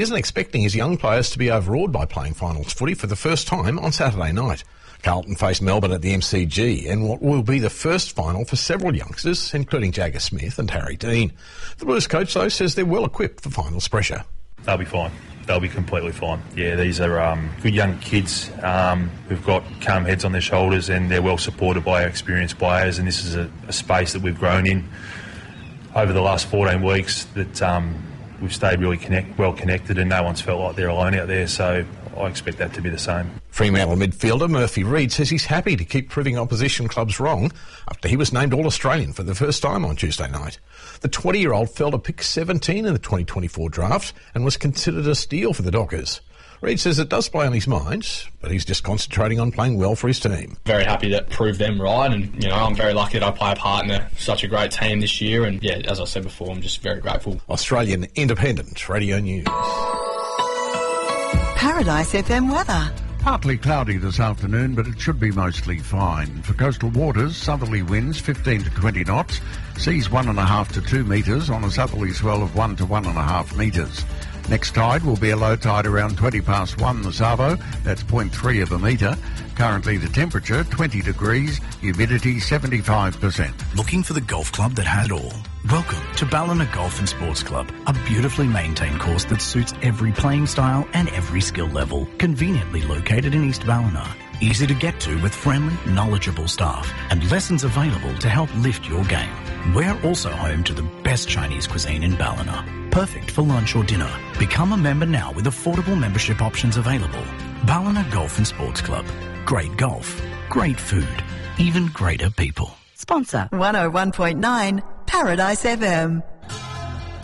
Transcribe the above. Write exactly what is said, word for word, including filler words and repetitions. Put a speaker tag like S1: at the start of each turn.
S1: isn't expecting his young players to be overawed by playing finals footy for the first time on Saturday night. Carlton face Melbourne at the M C G in what will be the first final for several youngsters, including Jagger Smith and Harry Dean. The Blues coach, though, says they're well equipped for finals pressure.
S2: They'll be fine. They'll be completely fine. Yeah, these are um, good young kids um, who've got calm heads on their shoulders, and they're well supported by our experienced players, and this is a, a space that we've grown in over the last fourteen weeks that um, we've stayed really connect, well connected, and no one's felt like they're alone out there, so I expect that to be the same.
S1: Fremantle midfielder Murphy Reid says he's happy to keep proving opposition clubs wrong after he was named All-Australian for the first time on Tuesday night. The twenty-year-old fell to pick seventeen in the twenty twenty-four draft and was considered a steal for the Dockers. Reid says it does play on his mind, but he's just concentrating on playing well for his team.
S3: Very happy to prove them right, and you know I'm very lucky that I play a part in a, such a great team this year, and yeah, as I said before, I'm just very grateful.
S1: Australian Independent Radio News.
S4: Paradise F M weather.
S5: Partly cloudy this afternoon, but it should be mostly fine. For coastal waters, southerly winds fifteen to twenty knots, seas one and a half to two metres on a southerly swell of one to one and a half metres. Next tide will be a low tide around twenty past one this arvo, that's zero point three of a metre. Currently the temperature twenty degrees, humidity seventy-five percent.
S6: Looking for the golf club that has it all? Welcome to Ballina Golf and Sports Club, a beautifully maintained course that suits every playing style and every skill level. Conveniently located in East Ballina. Easy to get to with friendly, knowledgeable staff and lessons available to help lift your game. We're also home to the best Chinese cuisine in Ballina. Perfect for lunch or dinner. Become a member now with affordable membership options available. Ballina Golf and Sports Club. Great golf, great food, even greater people.
S4: Sponsor one oh one point nine Paradise F M.